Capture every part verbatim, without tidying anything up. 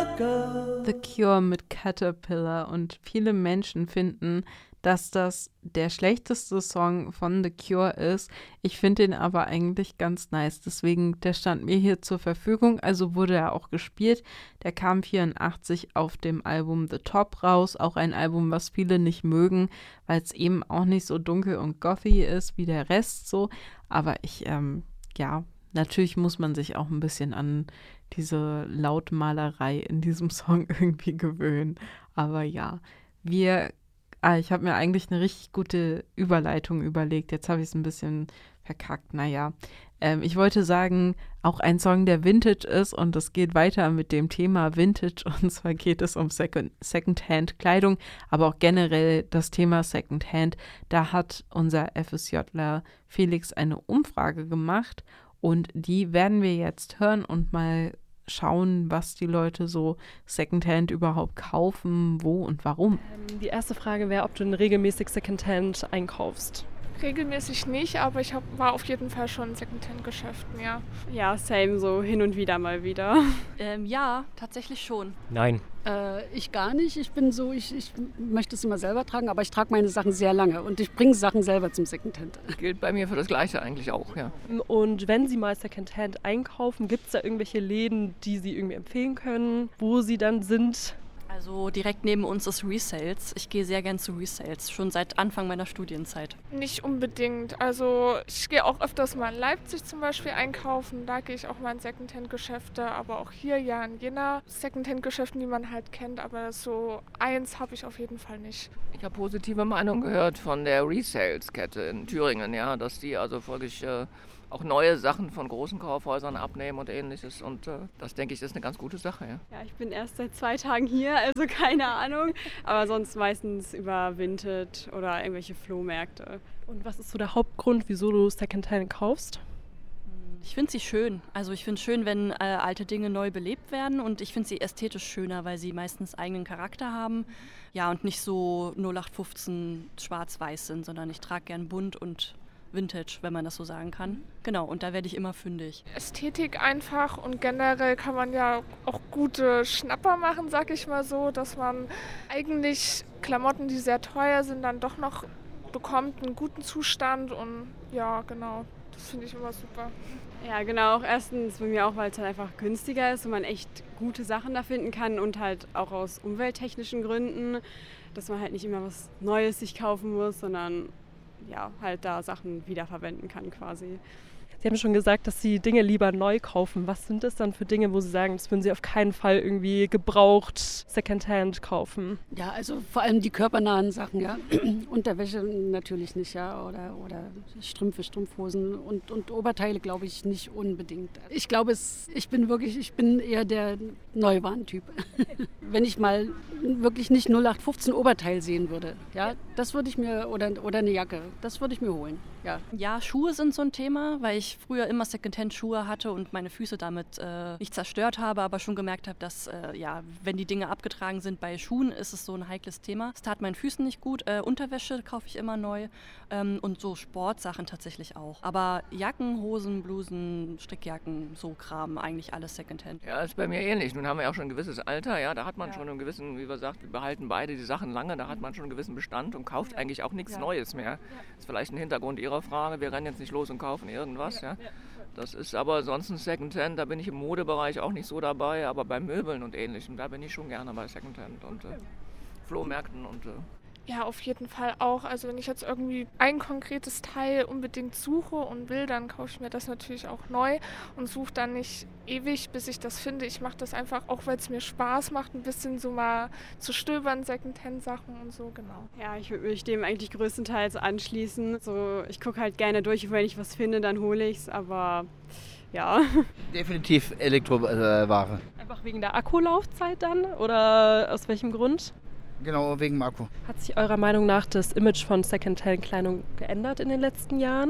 go. The Cure mit Caterpillar, und viele Menschen finden, dass das der schlechteste Song von The Cure ist. Ich finde den aber eigentlich ganz nice, deswegen, der stand mir hier zur Verfügung, also wurde er auch gespielt. Der kam vierundachtzig auf dem Album The Top raus, auch ein Album, was viele nicht mögen, weil es eben auch nicht so dunkel und gothy ist wie der Rest so, aber ich, ähm, ja, natürlich muss man sich auch ein bisschen an diese Lautmalerei in diesem Song irgendwie gewöhnen, aber ja, wir Ah, ich habe mir eigentlich eine richtig gute Überleitung überlegt. Jetzt habe ich es ein bisschen verkackt. Naja, ähm, ich wollte sagen, auch ein Song, der Vintage ist, und es geht weiter mit dem Thema Vintage. Und zwar geht es um Second, Secondhand-Kleidung, aber auch generell das Thema Secondhand. Da hat unser FSJler Felix eine Umfrage gemacht, und die werden wir jetzt hören und mal schauen, was die Leute so Secondhand überhaupt kaufen, wo und warum. Ähm, die erste Frage wäre, ob du denn regelmäßig Secondhand einkaufst. Regelmäßig nicht, aber ich hab, war auf jeden Fall schon in Secondhand-Geschäften, ja. Ja, same, so hin und wieder mal wieder. Ähm, ja, tatsächlich schon. Nein. Äh, ich gar nicht. Ich bin so, ich, ich möchte es immer selber tragen, aber ich trage meine Sachen sehr lange und ich bringe Sachen selber zum Secondhand. Gilt bei mir für das Gleiche eigentlich auch, ja. Und wenn Sie mal Secondhand einkaufen, gibt es da irgendwelche Läden, die Sie irgendwie empfehlen können, wo Sie dann sind? Also direkt neben uns ist Resales. Ich gehe sehr gern zu Resales, schon seit Anfang meiner Studienzeit. Nicht unbedingt. Also ich gehe auch öfters mal in Leipzig zum Beispiel einkaufen. Da gehe ich auch mal in Secondhand-Geschäfte, aber auch hier ja in Jena. Secondhand-Geschäften, die man halt kennt, aber so eins habe ich auf jeden Fall nicht. Ich habe positive Meinungen gehört von der Resales-Kette in Thüringen, ja, dass die also wirklich äh, auch neue Sachen von großen Kaufhäusern abnehmen und ähnliches, und äh, das, denke ich, ist eine ganz gute Sache. Ja. Ja, ich bin erst seit zwei Tagen hier, also keine Ahnung, aber sonst meistens über Vinted oder irgendwelche Flohmärkte. Und was ist so der Hauptgrund, wieso du Secondhand kaufst? Ich finde sie schön. Also ich finde es schön, wenn äh, alte Dinge neu belebt werden, und ich finde sie ästhetisch schöner, weil sie meistens eigenen Charakter haben. Ja, und nicht so null acht fünfzehn schwarz-weiß sind, sondern ich trage gern bunt und Vintage, wenn man das so sagen kann. Genau, und da werde ich immer fündig. Ästhetik einfach, und generell kann man ja auch gute Schnapper machen, sag ich mal so, dass man eigentlich Klamotten, die sehr teuer sind, dann doch noch bekommt, einen guten Zustand, und ja, genau, das finde ich immer super. Ja, genau, auch erstens bei mir auch, weil es halt einfach günstiger ist und man echt gute Sachen da finden kann, und halt auch aus umwelttechnischen Gründen, dass man halt nicht immer was Neues sich kaufen muss, sondern ja, halt da Sachen wiederverwenden kann quasi. Sie haben schon gesagt, dass Sie Dinge lieber neu kaufen. Was sind das dann für Dinge, wo Sie sagen, das würden Sie auf keinen Fall irgendwie gebraucht Secondhand kaufen? Ja, also vor allem die körpernahen Sachen, ja. Unterwäsche natürlich nicht, ja, oder, oder Strümpfe, Strumpfhosen und, und Oberteile glaube ich nicht unbedingt. Ich glaube, es, ich bin wirklich, ich bin eher der Neuwarentyp. Wenn ich mal wirklich nicht null acht fünfzehn Oberteil sehen würde, ja, das würde ich mir, oder, oder eine Jacke, das würde ich mir holen, ja. Ja, Schuhe sind so ein Thema, weil ich früher immer Secondhand-Schuhe hatte und meine Füße damit äh, nicht zerstört habe, aber schon gemerkt habe, dass, äh, ja, wenn die Dinge abgetragen sind bei Schuhen, ist es so ein heikles Thema. Es tat meinen Füßen nicht gut. Äh, Unterwäsche kaufe ich immer neu, ähm, und so Sportsachen tatsächlich auch. Aber Jacken, Hosen, Blusen, Strickjacken, so Kram, eigentlich alles Secondhand. Ja, ist bei mir ähnlich. Nun haben wir ja auch schon ein gewisses Alter, ja, da hat man ja schon einen gewissen, wie man sagt, wir behalten beide die Sachen lange, da hat man schon einen gewissen Bestand und kauft ja eigentlich auch nichts ja. Neues mehr. Ja. Das ist vielleicht ein Hintergrund Ihrer Frage, wir rennen jetzt nicht los und kaufen irgendwas, ja. ja. Das ist aber sonst ein Secondhand, da bin ich im Modebereich auch nicht so dabei, aber bei Möbeln und Ähnlichem, da bin ich schon gerne bei Secondhand und äh, Flohmärkten und äh, Ja, auf jeden Fall auch. Also wenn ich jetzt irgendwie ein konkretes Teil unbedingt suche und will, dann kaufe ich mir das natürlich auch neu und suche dann nicht ewig, bis ich das finde. Ich mache das einfach auch, weil es mir Spaß macht, ein bisschen so mal zu stöbern, Secondhand-Sachen und so, genau. Ja, ich würde mich dem eigentlich größtenteils anschließen. So, ich gucke halt gerne durch, und wenn ich was finde, dann hole ich es, aber ja. Definitiv Elektroware. Einfach wegen der Akkulaufzeit dann, oder aus welchem Grund? Genau, wegen dem Akku. Hat sich eurer Meinung nach das Image von Secondhand-Kleidung geändert in den letzten Jahren?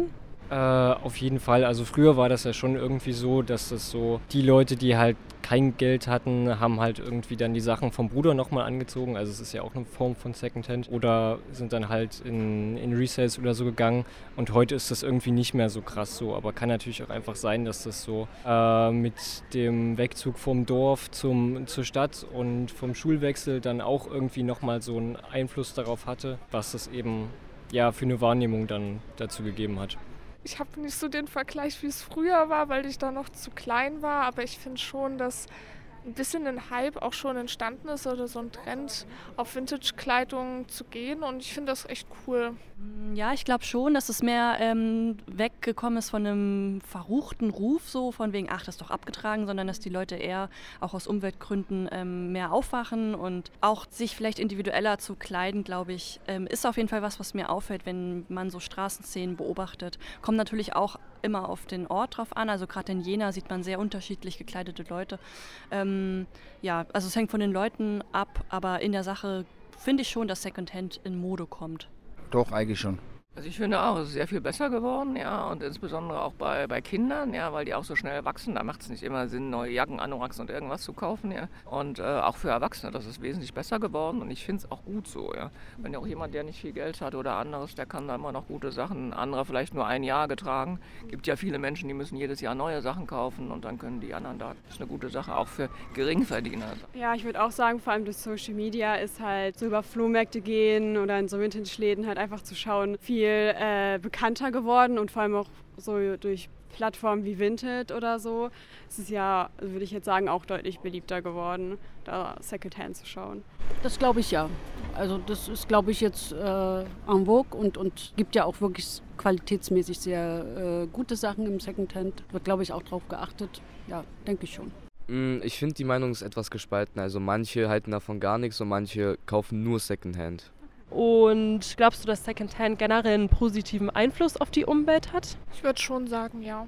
Äh, auf jeden Fall. Also früher war das ja schon irgendwie so, dass das so, die Leute, die halt kein Geld hatten, haben halt irgendwie dann die Sachen vom Bruder nochmal angezogen. Also es ist ja auch eine Form von Secondhand. Oder sind dann halt in, in Resales oder so gegangen. Und heute ist das irgendwie nicht mehr so krass so. Aber kann natürlich auch einfach sein, dass das so äh, mit dem Wegzug vom Dorf zum, zur Stadt und vom Schulwechsel dann auch irgendwie nochmal so einen Einfluss darauf hatte, was das eben ja für eine Wahrnehmung dann dazu gegeben hat. Ich habe nicht so den Vergleich, wie es früher war, weil ich da noch zu klein war. Aber ich finde schon, dass ein bisschen ein Hype auch schon entstanden ist oder so ein Trend, auf Vintage-Kleidung zu gehen. Und ich finde das echt cool. Ja, ich glaube schon, dass es mehr ähm, weggekommen ist von einem verruchten Ruf, so von wegen, ach, das ist doch abgetragen, sondern dass die Leute eher auch aus Umweltgründen ähm, mehr aufwachen und auch sich vielleicht individueller zu kleiden, glaube ich, ähm, ist auf jeden Fall was, was mir auffällt, wenn man so Straßenszenen beobachtet. Kommt natürlich auch immer auf den Ort drauf an, also gerade in Jena sieht man sehr unterschiedlich gekleidete Leute. Ähm, ja, also es hängt von den Leuten ab, aber in der Sache finde ich schon, dass Secondhand in Mode kommt. Doch, eigentlich schon. Also ich finde auch, es ist sehr viel besser geworden, ja, und insbesondere auch bei, bei Kindern, ja, weil die auch so schnell wachsen. Da macht es nicht immer Sinn, neue Jacken, Anoraks und irgendwas zu kaufen, ja. Und äh, auch für Erwachsene, das ist wesentlich besser geworden und ich finde es auch gut so, ja. Wenn ja auch jemand, der nicht viel Geld hat oder anderes, der kann da immer noch gute Sachen, andere vielleicht nur ein Jahr getragen. Gibt ja viele Menschen, die müssen jedes Jahr neue Sachen kaufen und dann können die anderen da. Das ist eine gute Sache, auch für Geringverdiener. Ja, ich würde auch sagen, vor allem durch Social Media ist halt so über Flohmärkte gehen oder in so Vintage-Läden halt einfach zu schauen, viel äh, bekannter geworden und vor allem auch so durch Plattformen wie Vinted oder so. Es ist ja, würde ich jetzt sagen, auch deutlich beliebter geworden, da Secondhand zu schauen. Das glaube ich ja. Also das ist, glaube ich, jetzt äh, en vogue und, und gibt ja auch wirklich qualitätsmäßig sehr äh, gute Sachen im Secondhand. Wird, glaube ich, auch drauf geachtet. Ja, denke ich schon. Ich finde, die Meinung ist etwas gespalten. Also manche halten davon gar nichts und manche kaufen nur Secondhand. Und glaubst du, dass Secondhand generell einen positiven Einfluss auf die Umwelt hat? Ich würde schon sagen, ja.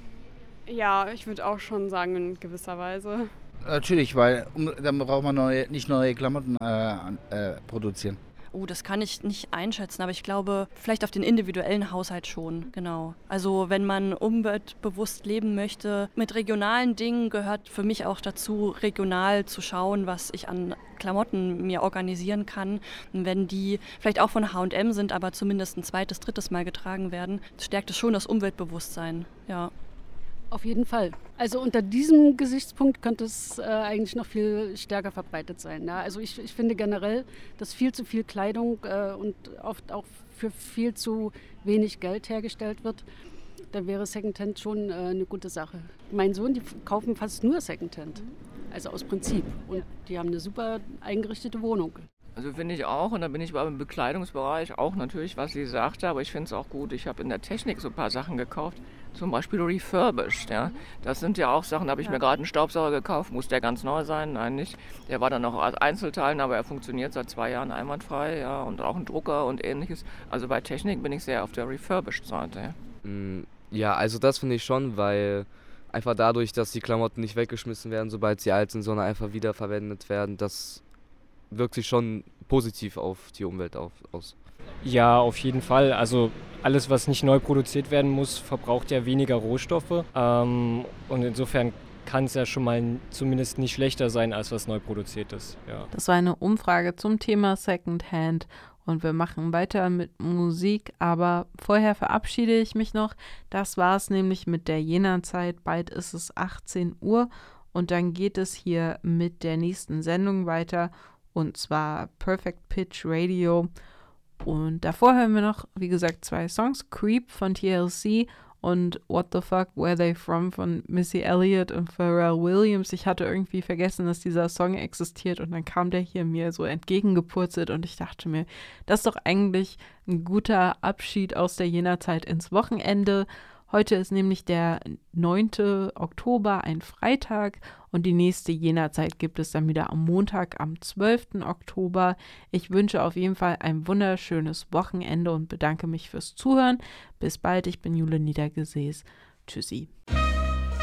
Ja, ich würde auch schon sagen, in gewisser Weise. Natürlich, weil um, dann braucht man neue, nicht neue Klamotten äh, äh, produzieren. Oh, das kann ich nicht einschätzen, aber ich glaube, vielleicht auf den individuellen Haushalt schon, genau. Also wenn man umweltbewusst leben möchte, mit regionalen Dingen gehört für mich auch dazu, regional zu schauen, was ich an Klamotten mir organisieren kann. Und wenn die vielleicht auch von H und M sind, aber zumindest ein zweites, drittes Mal getragen werden, stärkt es schon das Umweltbewusstsein, ja. Auf jeden Fall. Also unter diesem Gesichtspunkt könnte es äh, eigentlich noch viel stärker verbreitet sein. Ja? Also ich, ich finde generell, dass viel zu viel Kleidung äh, und oft auch für viel zu wenig Geld hergestellt wird. Da wäre Secondhand schon äh, eine gute Sache. Mein Sohn, die kaufen fast nur Secondhand, also aus Prinzip. Und die haben eine super eingerichtete Wohnung. Also finde ich auch, und da bin ich beim Bekleidungsbereich auch natürlich, was sie sagte, aber ich finde es auch gut. Ich habe in der Technik so ein paar Sachen gekauft, zum Beispiel refurbished. Ja. Das sind ja auch Sachen, da habe ich ja. mir gerade einen Staubsauger gekauft, muss der ganz neu sein? Nein, nicht. Der war dann noch als Einzelteilen, aber er funktioniert seit zwei Jahren einwandfrei, ja, und auch ein Drucker und ähnliches. Also bei Technik bin ich sehr auf der refurbished-Seite. Ja. ja, also das finde ich schon, weil einfach dadurch, dass die Klamotten nicht weggeschmissen werden, sobald sie alt sind, sondern einfach wiederverwendet werden, das wirkt sich schon positiv auf die Umwelt auf, aus. Ja, auf jeden Fall. Also alles, was nicht neu produziert werden muss, verbraucht ja weniger Rohstoffe. Ähm, und insofern kann es ja schon mal zumindest nicht schlechter sein, als was neu produziert ist. Ja. Das war eine Umfrage zum Thema Secondhand. Und wir machen weiter mit Musik, aber vorher verabschiede ich mich noch. Das war es nämlich mit der Jena-Zeit. Bald ist es achtzehn Uhr und dann geht es hier mit der nächsten Sendung weiter. Und zwar Perfect Pitch Radio. Und davor hören wir noch, wie gesagt, zwei Songs. Creep von T L C und What the Fuck, Where They From von Missy Elliott und Pharrell Williams. Ich hatte irgendwie vergessen, dass dieser Song existiert und dann kam der hier mir so entgegengepurzelt und ich dachte mir, das ist doch eigentlich ein guter Abschied aus der Jena-Zeit ins Wochenende. Heute ist nämlich der neunte Oktober, ein Freitag, und die nächste Jena-Zeit gibt es dann wieder am Montag, am zwölften Oktober. Ich wünsche auf jeden Fall ein wunderschönes Wochenende und bedanke mich fürs Zuhören. Bis bald, ich bin Jule Niedergesäß. Tschüssi.